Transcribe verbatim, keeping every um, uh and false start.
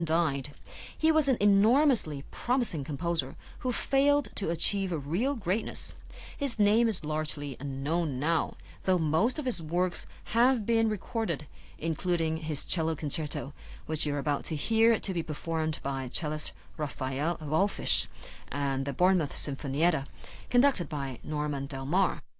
died. He was an enormously promising composer who failed to achieve a real greatness. His name is largely unknown now, though most of his works have been recorded, including his cello concerto, which you're about to hear to be performed by cellist Raphael Wallfisch, and the Bournemouth Sinfonietta, conducted by Norman Del Mar.